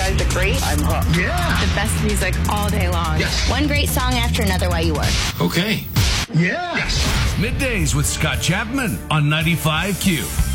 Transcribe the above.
guys are great. I'm hooked. Yeah. The best music all day long. Yes. One great song after another while you work. Okay. Yeah. Middays with Scott Chapman on 95Q.